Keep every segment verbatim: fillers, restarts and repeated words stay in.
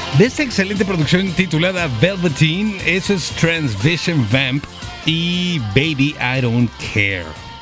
De esta excelente producción titulada Velveteen, eso es Transvision Vamp y Baby I Don't Care.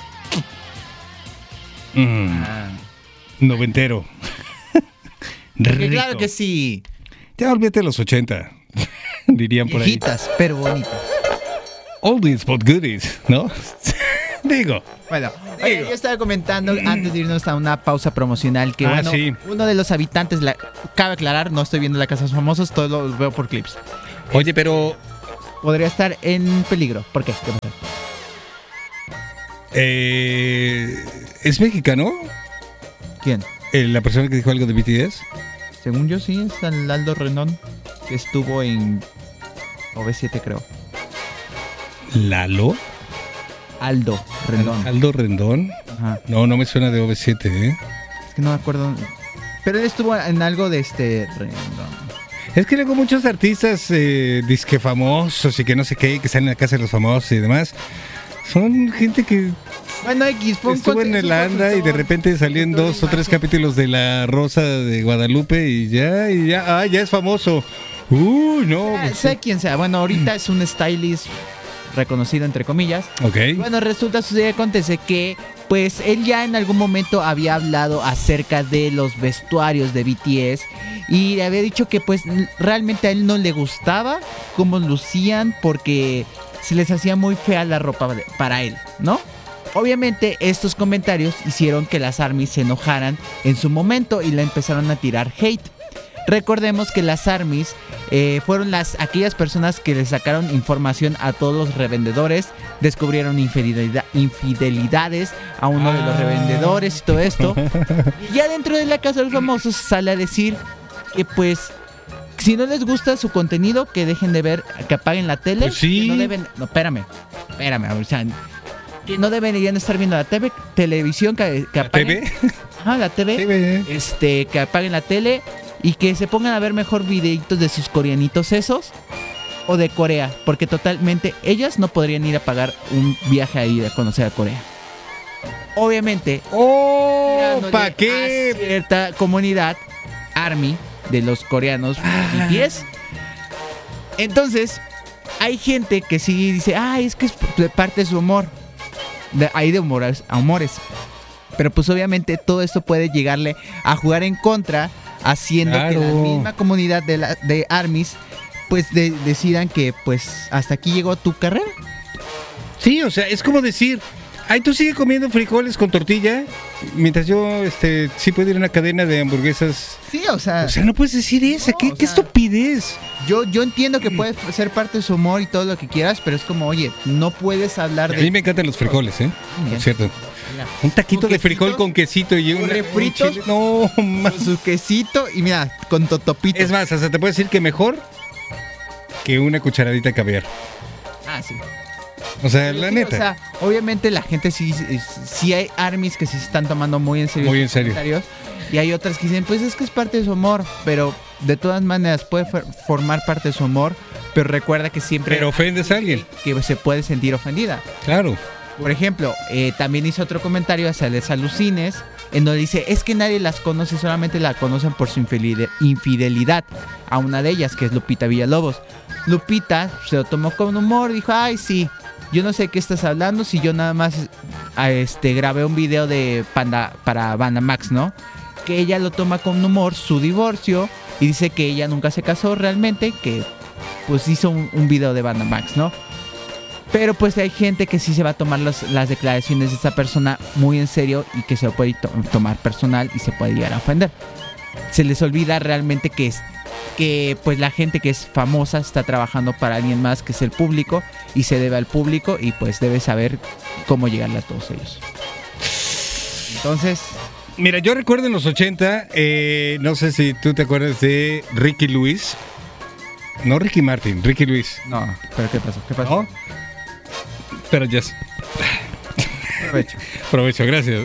Mm. Ah. Noventero. Que claro que sí. Ya olvídate de los ochenta, dirían por ahí. Viejitas, pero bonitas. Oldies but goodies, ¿no? Digo. Bueno, oye, yo estaba comentando antes de irnos a una pausa promocional que Ah, bueno, sí. uno de los habitantes, la, cabe aclarar, no estoy viendo la Casa de los Famosos, todo lo veo por clips. Oye, pero Podría estar en peligro. ¿Por qué? ¿Qué pasa? eh, ¿es mexicano? ¿Quién? Eh, la persona que dijo algo de B T S. Según yo sí, es el Aldo Rendón, que estuvo en O V siete, creo. ¿Lalo? Aldo Rendón. ¿Aldo Rendón? Ajá. No, no me suena de O V siete, ¿eh? Es que no me acuerdo. Pero él estuvo en algo de este Rendón. Es que luego muchos artistas eh, disque famosos y que no sé qué, que están en la casa de los famosos y demás, son gente que Bueno, X fue un estuvo en conce- el un anda y de consultor, repente salió en consultor dos de o tres imagen. capítulos de La Rosa de Guadalupe y ya, y ya, ah, ya es famoso. Uh, no. Sea, pues, sea quien sea. Bueno, ahorita es un stylist reconocido entre comillas. ok. Bueno, resulta, sucede, acontece que pues él ya en algún momento había hablado acerca de los vestuarios de B T S y había dicho que pues realmente a él no le gustaba cómo lucían porque se les hacía muy fea la ropa de- para él, ¿no? Obviamente estos comentarios hicieron que las ARMYs se enojaran en su momento y le empezaron a tirar hate. Recordemos que las ARMYs eh, fueron las aquellas personas que le sacaron información a todos los revendedores, descubrieron infidelidad- infidelidades a uno de los Ah. revendedores y todo esto. Y ya dentro de la Casa de los Famosos sale a decir que pues si no les gusta su contenido, que dejen de ver, que apaguen la tele. Pues sí. Que no deben, no, espérame, espérame, o sea, que no deberían estar viendo la T V, televisión, que, que ¿La apaguen. T V? Ah, la T V. T V. Este, que apaguen la tele y que se pongan a ver mejor videitos de sus coreanitos esos o de Corea, porque totalmente ellas no podrían ir a pagar un viaje ahí de conocer a Corea. Obviamente, Oh, tirándole ¿para a qué? cierta comunidad ARMY de los coreanos B T S. Entonces, hay gente que sí dice, ay, es que es de parte de su humor. De, hay de humores a humores. Pero pues obviamente todo esto puede llegarle a jugar en contra, haciendo que la Claro. misma comunidad de, la, de ARMYs pues de- decidan que pues hasta aquí llegó tu carrera. Sí, o sea, es como decir, ay, tú sigue comiendo frijoles con tortilla, mientras yo, este, sí puedo ir a una cadena de hamburguesas. Sí, o sea, O sea, no puedes decir eso, No, ¿qué, o qué sea, estupidez? yo, yo entiendo que puede ser parte de su humor y todo lo que quieras, pero es como, oye, no puedes hablar A de... mí me encantan los frijoles, ¿eh? Bien. Por cierto. Mira, Un taquito ¿Con de frijol quesito? con quesito y un, ¿Un un refrito? chile- No, ma- con su quesito y mira, con totopito. es más, hasta te puedo decir que mejor que una cucharadita de caviar. Ah, sí. O sea, Pero la sí, neta. O sea, obviamente la gente sí, sí hay ARMYs que sí se están tomando muy en serio. Muy sus en serio. comentarios, y hay otras que dicen, pues es que es parte de su humor, pero de todas maneras puede for- formar parte de su humor, pero recuerda que siempre Pero ofendes a alguien. que se puede sentir ofendida. Claro. Por ejemplo, eh, también hizo otro comentario hacia las alucines, en donde dice, es que nadie las conoce, solamente la conocen por su infidel- infidelidad a una de ellas, que es Lupita Villalobos. Lupita se lo tomó con humor, dijo, ay, sí, yo no sé de qué estás hablando, si yo nada más a, este, grabé un video de Panda para Banda Max, ¿no? Que ella lo toma con humor, su divorcio, y dice que ella nunca se casó realmente, que pues hizo un, un video de Banda Max, ¿no? Pero pues hay gente que sí se va a tomar los- las declaraciones de esta persona muy en serio y que se lo puede to- tomar personal y se puede llegar a ofender. Se les olvida realmente que es que pues la gente que es famosa está trabajando para alguien más que es el público y se debe al público y pues debe saber cómo llegarle a todos ellos. Entonces, Mira, yo recuerdo en los ochenta, eh, no sé si tú te acuerdas de Ricky Luis. No Ricky Martin, Ricky Luis. no, pero ¿qué pasó? ¿Qué pasó? ¿No? Pero ya. es- Aprovecho. Provecho, gracias.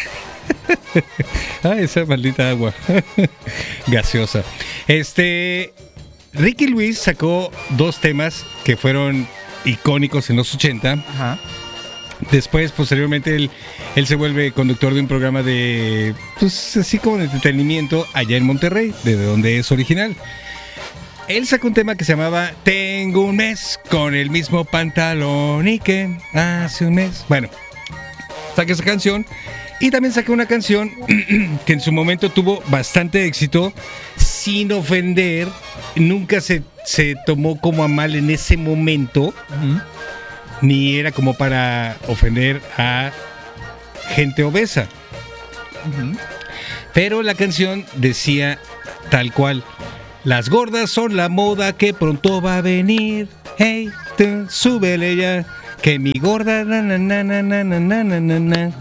Ay, esa maldita agua gaseosa. Este, Ricky Luis sacó dos temas que fueron icónicos en los ochenta. Ajá. Después, posteriormente, él, él se vuelve conductor de un programa de, pues, así como de entretenimiento allá en Monterrey, de donde es original. él sacó un tema que se llamaba Tengo un mes con el mismo pantalón y que hace un mes. Bueno, saqué esa canción y también saqué una canción que en su momento tuvo bastante éxito sin ofender. Nunca se, se tomó como a mal en ese momento, uh-huh. ni era como para ofender a gente obesa. Uh-huh. Pero la canción decía tal cual: las gordas son la moda que pronto va a venir. Hey, tú, súbele ya, que mi gorda na na na na na na na na na.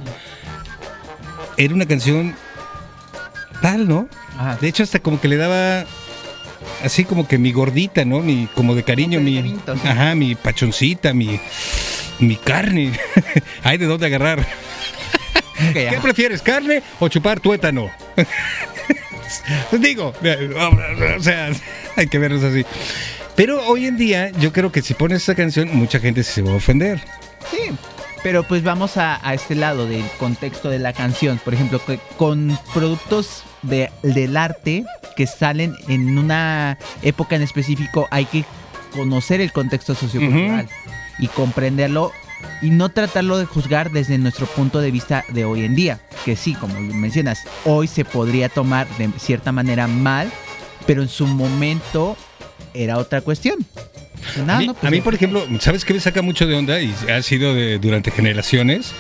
Era una canción tal, ¿no? Ajá. De hecho, hasta como que le daba así como que mi gordita, ¿no? Mi, como de cariño, mi, carito, sí. Ajá, mi pachoncita, mi, mi carne. Hay de dónde agarrar. Okay, ¿qué prefieres, carne o chupar tuétano? Digo, o sea, hay que verlos así. Pero hoy en día, yo creo que si pones esa canción, mucha gente se va a ofender. Sí, pero pues vamos a, a este lado del contexto de la canción. Por ejemplo, que con productos de, del arte que salen en una época en específico, hay que conocer el contexto sociocultural uh-huh. y comprenderlo. Y no tratarlo de juzgar desde nuestro punto de vista de hoy en día. Que sí, como mencionas, hoy se podría tomar de cierta manera mal, pero en su momento era otra cuestión. No, a mí, no, pues a mí por ejemplo, ¿sabes qué me saca mucho de onda? Y ha sido de, durante generaciones.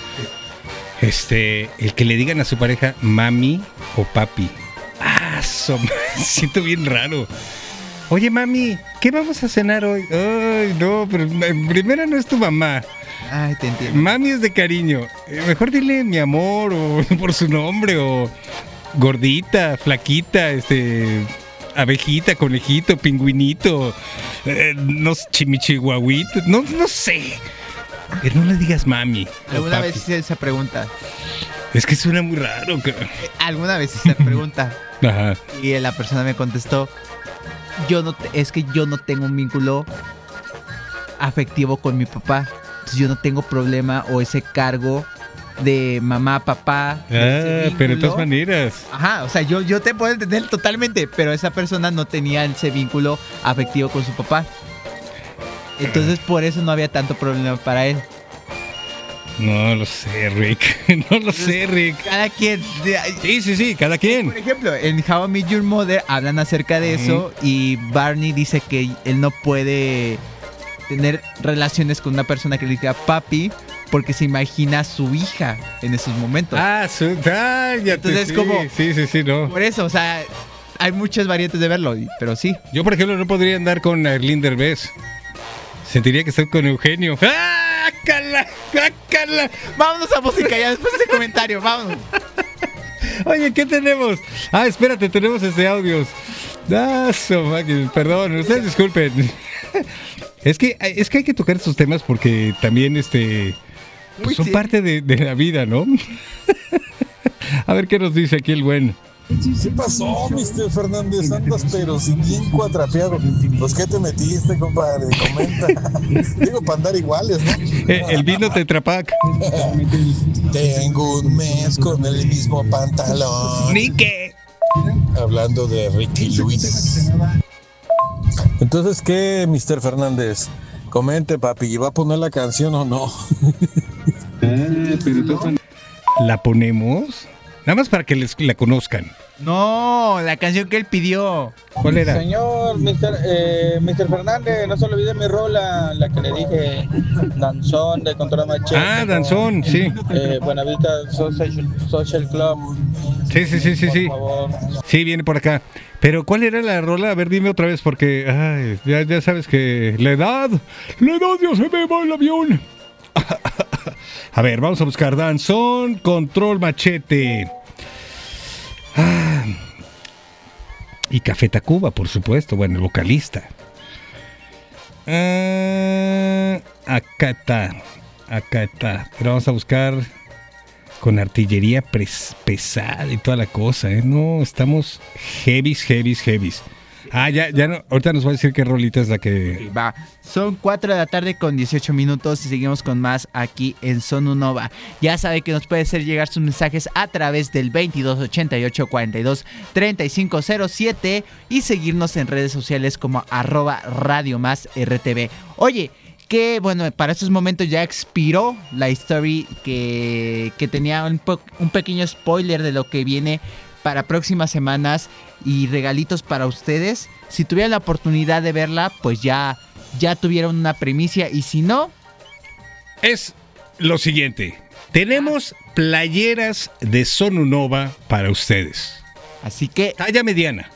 Este, el que le digan a su pareja mami o papi. Ah, so, me siento bien raro. Oye, mami, ¿qué vamos a cenar hoy? Ay, no, pero en primera no es tu mamá. Ay, te entiendo. Mami es de cariño. Eh, mejor dile mi amor o por su nombre o gordita, flaquita, este, abejita, conejito, pingüinito, eh, no chimichihuahuito, no, no sé. Pero no le digas mami. ¿Alguna vez hice esa pregunta? Es que suena muy raro. Que... ¿Alguna vez hice esa pregunta? Ajá. Y la persona me contestó: yo no te, es que yo no tengo un vínculo afectivo con mi papá. Entonces yo no tengo problema o ese cargo de mamá, papá. Ah, pero de todas maneras. Ajá, o sea, yo, yo te puedo entender totalmente, pero esa persona no tenía ese vínculo afectivo con su papá. Entonces por eso no había tanto problema para él. No lo sé, Rick. No lo sé, Rick. Cada quien. Sí, sí, sí, cada quien. Por ejemplo, en How I Met Your Mother hablan acerca de uh-huh. eso y Barney dice que él no puede tener relaciones con una persona que le diga papi porque se imagina a su hija en esos momentos. Ah, su... ah ya Entonces te... como... Sí, sí, sí, no. Por eso, o sea, hay muchas variantes de verlo, pero sí. Yo, por ejemplo, no podría andar con Arlene Derbez. Sentiría que estoy con Eugenio. ¡Ah, cala! ¡Ah, cala! Vámonos a música ya después de ese comentario, vámonos. Oye, ¿qué tenemos? Ah, espérate, tenemos este audios. Ah, so, perdón, ustedes disculpen. Es que, es que hay que tocar estos temas porque también este pues son sí. parte de, de la vida, ¿no? A ver qué nos dice aquí el buen. ¿Qué pasó, mister Fernández? Andas pero si bien cuatrapeado. Pues ¿qué te metiste, compadre? Comenta. Digo, para andar iguales, ¿no? Eh, el vino Tetra Pak. Tengo un mes con el mismo pantalón. ¿Ni qué? Hablando de Ricky Luis. Entonces, ¿qué, mister Fernández? Comente, papi, ¿va a poner la canción o no? ¿La ponemos? Nada más para que les, la conozcan. No, la canción que él pidió. ¿Cuál era? Señor mister Eh, mister Fernández, no se le olvide mi rola, la que le dije, Danzón de Control Machete. Ah, Danzón, con, sí. Eh, Buenavista Social, Social Club. Sí, sí, sí, sí, por sí. Favor. Sí, viene por acá. Pero ¿cuál era la rola? A ver, dime otra vez porque ay, ya, ya sabes que la edad, la edad ya se me va el avión. A ver, vamos a buscar Danzón, Control Machete. Ah, y Café Tacuba, por supuesto. Bueno, el vocalista. Ah, acá está. Acá está. Pero vamos a buscar con artillería pres- pesada y toda la cosa, ¿eh? No, estamos heavies, heavies, heavies. Ah, ya, ya no. Ahorita nos va a decir qué rolita es la que. Va, son cuatro de la tarde con dieciocho minutos y seguimos con más aquí en Sonunova. Ya sabe que nos puede hacer llegar sus mensajes a través del veintidós ochenta y ocho cuarenta y dos treinta y cinco cero siete y seguirnos en redes sociales como arroba Radio Más R T V. Oye, que bueno, para estos momentos ya expiró la story que, que tenía un, po- un pequeño spoiler de lo que viene para próximas semanas y regalitos para ustedes. Si tuvieran la oportunidad de verla, pues ya, ya tuvieron una primicia, y si no, Es lo siguiente. Tenemos playeras de Sonunova para ustedes. así que Talla mediana.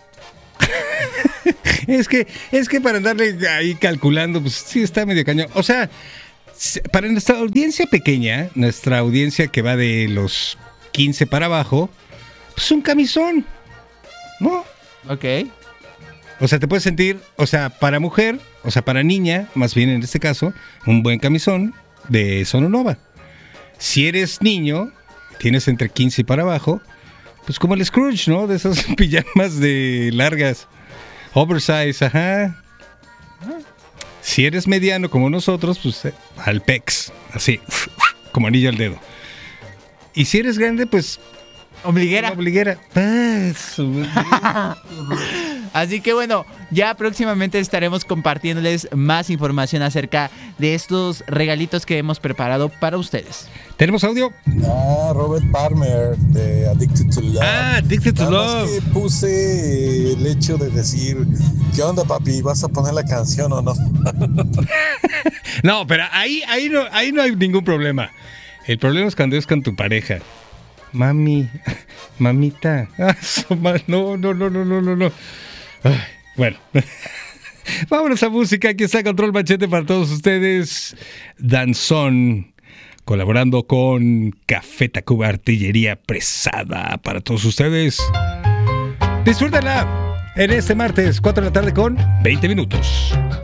es que es que para andarle ahí calculando, pues sí está medio cañón. O sea, s- para nuestra audiencia pequeña, nuestra audiencia que va de los quince para abajo, pues un camisón, ¿no? ok, O sea, te puedes sentir, o sea, para mujer, o sea, para niña, más bien en este caso, un buen camisón de Sonunova. Si eres niño, tienes entre quince y para abajo, pues como el Scrooge, ¿no? De esas pijamas de largas, oversize, ajá. Si eres mediano como nosotros, pues eh, al pex, así, como anillo al dedo. Y si eres grande, pues ombliguera. una obliguera. Pues, Así que bueno, ya próximamente estaremos compartiéndoles más información acerca de estos regalitos que hemos preparado para ustedes. ¿Tenemos audio? Ah, Robert Palmer de Addicted to Love. Ah, Addicted to Nada más Love. que puse el hecho de decir, ¿qué onda, papi? ¿Vas a poner la canción o no? No, pero ahí, ahí, no, ahí no hay ningún problema. El problema es cuando es con tu pareja. Mami, mamita. Ah, su ma- No, no, no, no, no, no, no. Ay, bueno. Vámonos a música. Aquí está Control Machete para todos ustedes. Danzón, colaborando con Café Tacuba Artillería Presada para todos ustedes. Disfrútenla en este martes, cuatro de la tarde con veinte minutos.